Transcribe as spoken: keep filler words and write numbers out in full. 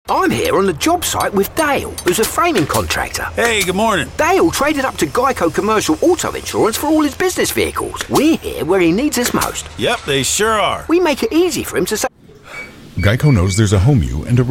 I'm here on the job site with Dale, who's a framing contractor. Hey, good morning. Dale traded up to Geico Commercial Auto Insurance for all his business vehicles. We're here where he needs us most. Yep, they sure are. We make it easy for him to say... Geico knows there's a home you and a